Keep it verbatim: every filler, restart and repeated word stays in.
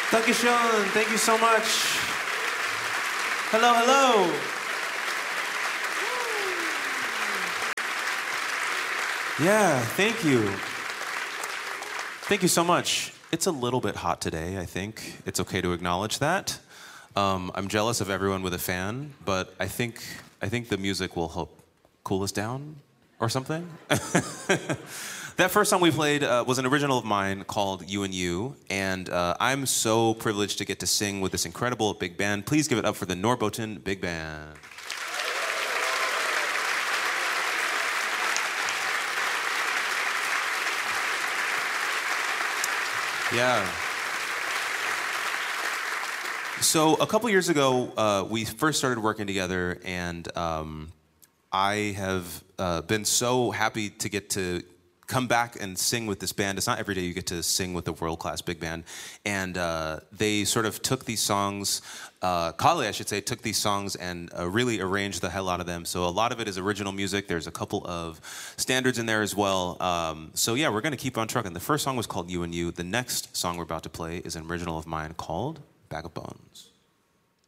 Dankeschön. Thank you so much. Hello, hello. Yeah, thank you. Thank you so much. It's a little bit hot today, I think. It's okay to acknowledge that. Um, I'm jealous of everyone with a fan, but I think I think the music will help cool us down or something. That first song we played uh, was an original of mine called You and You, and uh, I'm so privileged to get to sing with this incredible big band. Please give it up for the Norrbotten Big Band. Yeah. So a couple years ago, uh, we first started working together, and um, I have uh, been so happy to get to come back and sing with this band. It's not every day you get to sing with a world-class big band. And uh, they sort of took these songs, uh, Kali, I should say, took these songs and uh, really arranged the hell out of them. So a lot of it is original music. There's a couple of standards in there as well. Um, so yeah, we're gonna keep on trucking. The first song was called You and You. The next song we're about to play is an original of mine called Bag of Bones.